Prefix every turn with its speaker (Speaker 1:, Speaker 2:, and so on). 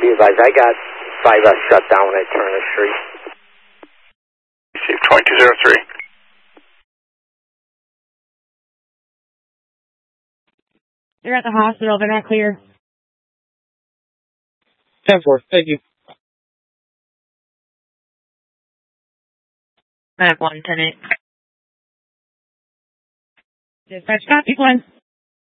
Speaker 1: Be advised, I got 5S shut down when I turned the street.
Speaker 2: Receive 2203.
Speaker 3: They're at the hospital. They're not clear.
Speaker 4: 10-4. Thank you.
Speaker 3: I have 1, 10-8. Dispatch, copy, Glenn.